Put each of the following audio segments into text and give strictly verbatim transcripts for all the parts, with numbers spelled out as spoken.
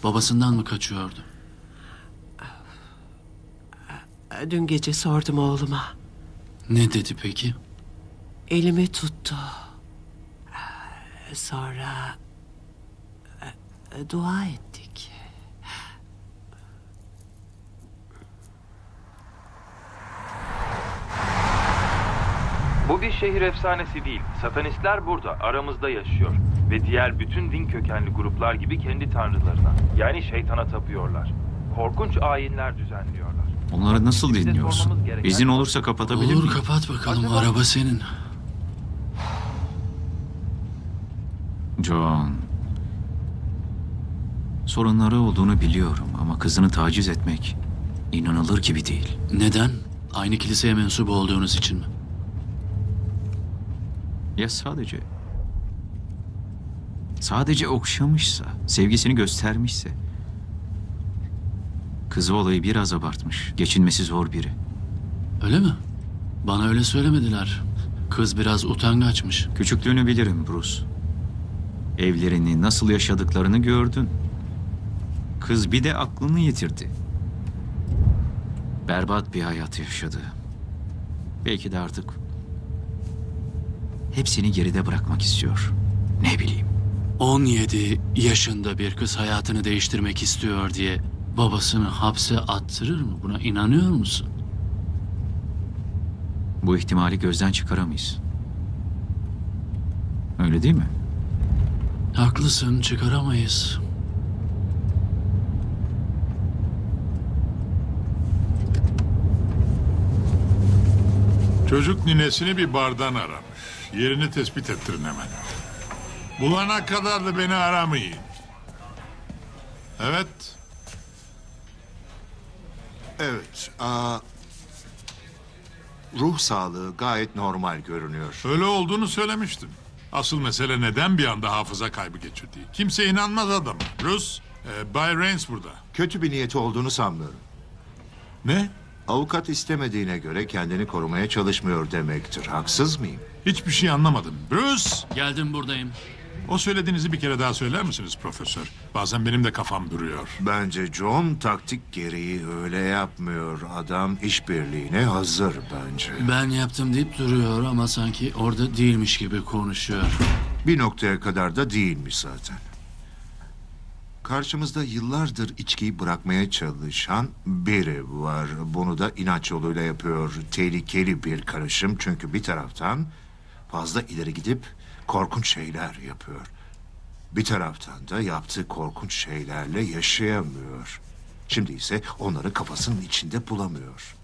Babasından mı kaçıyordu? Dün gece sordum oğluma. Ne dedi peki? Elimi tuttu. Sonra e, dua ettik. Bu bir şehir efsanesi değil. Satanistler burada, aramızda yaşıyor. Ve diğer bütün din kökenli gruplar gibi kendi tanrılarına, yani şeytana tapıyorlar. Korkunç ayinler düzenliyorlar. Onları nasıl Bize dinliyorsun? sormamız gereken- İzin olursa kapatabilir Olur, miyim? kapat bakalım. Acaba- Araba senin. John. Sorunları olduğunu biliyorum ama kızını taciz etmek inanılır gibi değil. Neden? Aynı kiliseye mensup olduğunuz için mi? Ya sadece... Sadece okşamışsa, sevgisini göstermişse... Kızı olayı biraz abartmış. Geçinmesi zor biri. Öyle mi? Bana öyle söylemediler. Kız biraz utangaçmış. Küçüklüğünü bilirim Bruce. Evlerini nasıl yaşadıklarını gördün. Kız bir de aklını yitirdi. Berbat bir hayat yaşadı. Belki de artık hepsini geride bırakmak istiyor. Ne bileyim. on yedi yaşında bir kız hayatını değiştirmek istiyor diye babasını hapse attırır mı? Buna inanıyor musun? Bu ihtimali gözden çıkaramayız. Öyle değil mi? Haklısın, çıkaramayız. Çocuk ninesini bir bardan aramış. Yerini tespit ettirin hemen. Bulana kadar da beni aramayın. Evet. Evet. Aa, ruh sağlığı gayet normal görünüyor. Öyle olduğunu söylemiştim. Asıl mesele neden bir anda hafıza kaybı geçirdiği. Kimse inanmaz adama. Rus, e, Bay Rains burada. Kötü bir niyeti olduğunu sanmıyorum. Ne? Avukat istemediğine göre kendini korumaya çalışmıyor demektir. Haksız mıyım? Hiçbir şey anlamadım. Bruce! Geldim, buradayım. O söylediğinizi bir kere daha söyler misiniz profesör? Bazen benim de kafam duruyor. Bence John taktik gereği öyle yapmıyor. Adam işbirliğine hazır bence. Ben yaptım deyip duruyor ama sanki orada değilmiş gibi konuşuyor. Bir noktaya kadar da değilmiş zaten. Karşımızda yıllardır içkiyi bırakmaya çalışan biri var. Bunu da inanç yoluyla yapıyor. Tehlikeli bir karışım çünkü bir taraftan fazla ileri gidip korkunç şeyler yapıyor. Bir taraftan da yaptığı korkunç şeylerle yaşayamıyor. Şimdi ise onları kafasının içinde bulamıyor.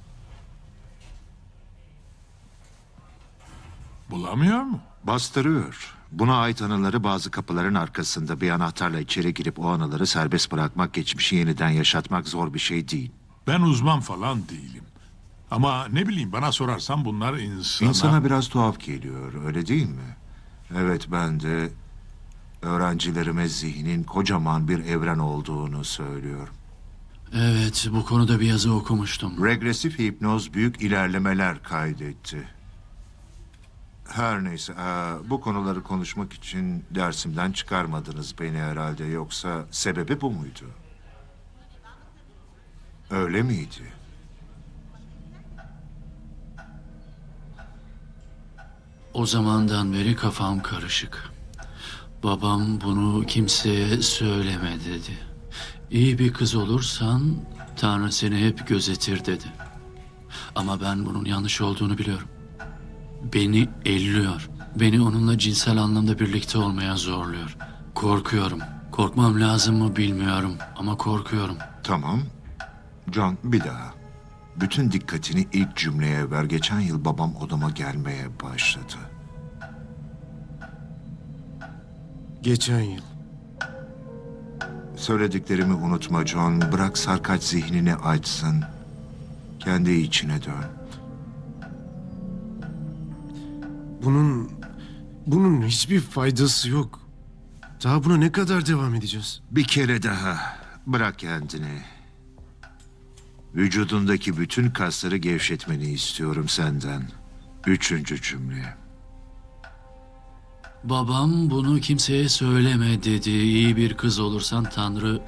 Bulamıyor mu? Bastırıyor. Buna ait anıları bazı kapıların arkasında. Bir anahtarla içeri girip o anıları serbest bırakmak, geçmişi yeniden yaşatmak zor bir şey değil. Ben uzman falan değilim. Ama ne bileyim bana sorarsan bunlar insana... İnsana biraz tuhaf geliyor, öyle değil mi? Evet, ben de öğrencilerime zihnin kocaman bir evren olduğunu söylüyorum. Evet, bu konuda bir yazı okumuştum. Regresif hipnoz büyük ilerlemeler kaydetti. Her neyse, aa, bu konuları konuşmak için dersimden çıkarmadınız beni herhalde. Yoksa sebebi bu muydu? Öyle miydi? O zamandan beri kafam karışık. Babam bunu kimseye söyleme dedi. İyi bir kız olursan Tanrı seni hep gözetir dedi. Ama ben bunun yanlış olduğunu biliyorum. Beni elliyor. Beni onunla cinsel anlamda birlikte olmaya zorluyor. Korkuyorum. Korkmam lazım mı bilmiyorum ama korkuyorum. Tamam. John, bir daha. Bütün dikkatini ilk cümleye ver. Geçen yıl babam odama gelmeye başladı. Geçen yıl. Söylediklerimi unutma John. Bırak sarkaç zihnini açsın. Kendi içine dön. Bunun... Bunun hiçbir faydası yok. Daha buna ne kadar devam edeceğiz? Bir kere daha. Bırak kendini. Vücudundaki bütün kasları gevşetmeni istiyorum senden. Üçüncü cümle. Babam bunu kimseye söyleme dedi. İyi bir kız olursan Tanrı